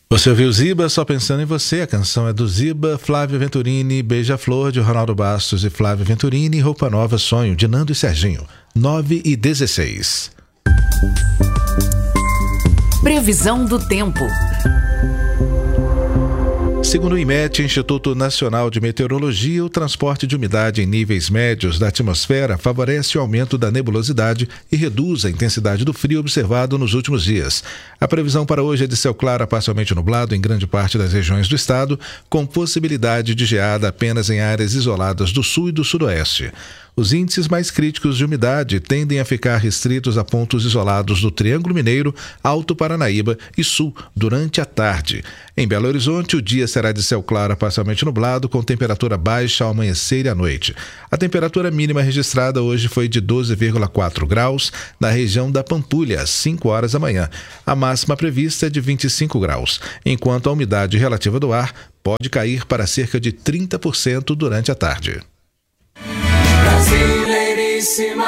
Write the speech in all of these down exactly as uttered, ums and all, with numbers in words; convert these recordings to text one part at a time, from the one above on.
Você ouviu Ziba, Só Pensando em Você. A canção é do Ziba, Flávio Venturini, Beija-Flor, de Ronaldo Bastos e Flávio Venturini, Roupa Nova, Sonho, de Nando e Serginho. nove e dezesseis. Previsão do tempo. Segundo o IMET, Instituto Nacional de Meteorologia, o transporte de umidade em níveis médios da atmosfera favorece o aumento da nebulosidade e reduz a intensidade do frio observado nos últimos dias. A previsão para hoje é de céu claro a parcialmente nublado em grande parte das regiões do estado, com possibilidade de geada apenas em áreas isoladas do sul e do sudoeste. Os índices mais críticos de umidade tendem a ficar restritos a pontos isolados do Triângulo Mineiro, Alto Paranaíba e Sul durante a tarde. Em Belo Horizonte, o dia será de céu claro a parcialmente nublado, com temperatura baixa ao amanhecer e à noite. A temperatura mínima registrada hoje foi de doze vírgula quatro graus na região da Pampulha, às cinco horas da manhã. A máxima prevista é de vinte e cinco graus, enquanto a umidade relativa do ar pode cair para cerca de trinta por cento durante a tarde. Brasileiríssima.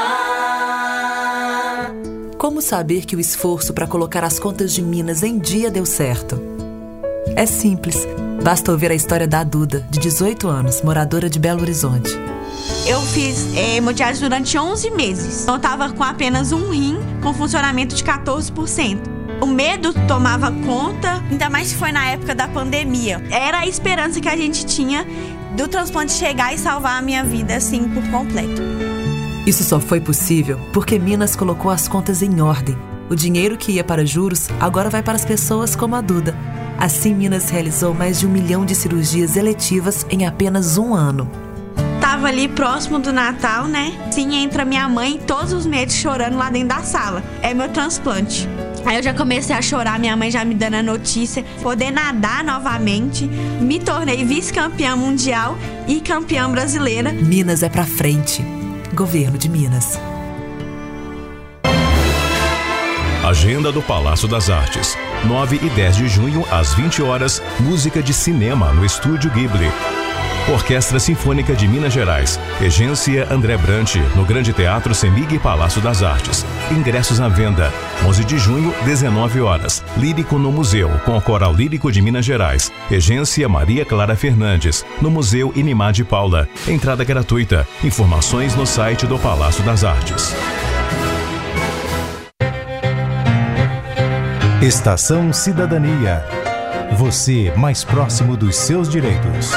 Como saber que o esforço para colocar as contas de Minas em dia deu certo? É simples. Basta ouvir a história da Duda, de dezoito anos, moradora de Belo Horizonte. Eu fiz é, hemodiálise durante onze meses. Eu estava com apenas um rim, com funcionamento de quatorze por cento. O medo tomava conta, ainda mais que foi na época da pandemia. Era a esperança que a gente tinha do transplante chegar e salvar a minha vida, assim, por completo. Isso só foi possível porque Minas colocou as contas em ordem. O dinheiro que ia para juros agora vai para as pessoas como a Duda. Assim, Minas realizou mais de um milhão de cirurgias eletivas em apenas um ano. Tava ali próximo do Natal, né? Sim, entra minha mãe todos os meses chorando lá dentro da sala. É meu transplante. Aí eu já comecei a chorar, minha mãe já me dando a notícia, poder nadar novamente, me tornei vice-campeã mundial e campeã brasileira. Minas é pra frente. Governo de Minas. Agenda do Palácio das Artes. nove e dez de junho, às vinte horas, música de cinema no Estúdio Ghibli. Orquestra Sinfônica de Minas Gerais, Regência André Brant, no Grande Teatro Semig Palácio das Artes. Ingressos à venda. onze de junho, dezenove horas. Lírico no Museu, com o Coral Lírico de Minas Gerais. Regência Maria Clara Fernandes, no Museu Inimar de Paula. Entrada gratuita. Informações no site do Palácio das Artes. Estação Cidadania. Você mais próximo dos seus direitos.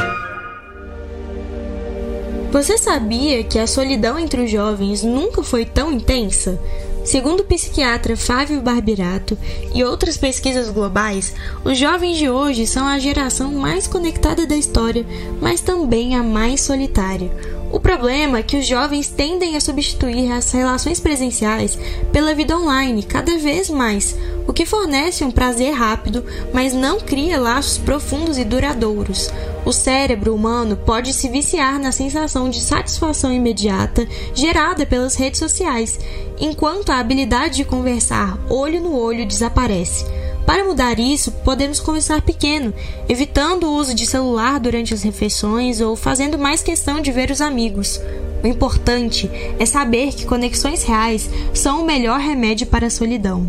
Você sabia que a solidão entre os jovens nunca foi tão intensa? Segundo o psiquiatra Fábio Barbirato e outras pesquisas globais, os jovens de hoje são a geração mais conectada da história, mas também a mais solitária. O problema é que os jovens tendem a substituir as relações presenciais pela vida online cada vez mais, o que fornece um prazer rápido, mas não cria laços profundos e duradouros. O cérebro humano pode se viciar na sensação de satisfação imediata gerada pelas redes sociais, enquanto a habilidade de conversar olho no olho desaparece. Para mudar isso, podemos começar pequeno, evitando o uso de celular durante as refeições ou fazendo mais questão de ver os amigos. O importante é saber que conexões reais são o melhor remédio para a solidão.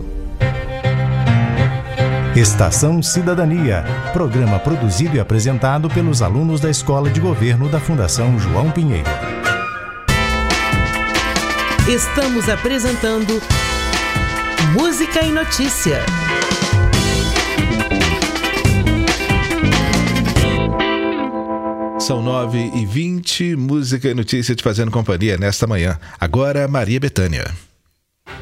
Estação Cidadania, programa produzido e apresentado pelos alunos da Escola de Governo da Fundação João Pinheiro. Estamos apresentando Música e Notícia. São nove e vinte, música e notícia te fazendo companhia nesta manhã. Agora, Maria Bethânia.